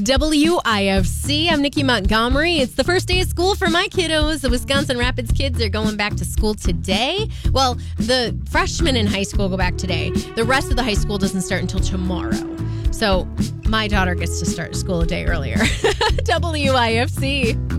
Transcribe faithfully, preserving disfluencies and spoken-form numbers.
W I F C. I'm Nikki Montgomery. It's the first day of school for my kiddos. The Wisconsin Rapids kids are going back to school today. Well, the freshmen in high school go back today. The rest of the high school doesn't start until tomorrow. So my daughter gets to start school a day earlier. W I F C.